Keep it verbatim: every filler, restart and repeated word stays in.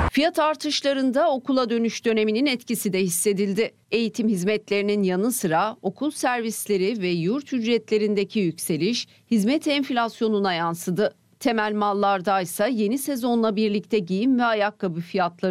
Fiyat artışlarında okula dönüş döneminin etkisi de hissedildi. Eğitim hizmetlerinin yanı sıra okul servisleri ve yurt ücretlerindeki yükseliş hizmet enflasyonuna yansıdı. Temel mallardaysa yeni sezonla birlikte giyim ve ayakkabı fiyatları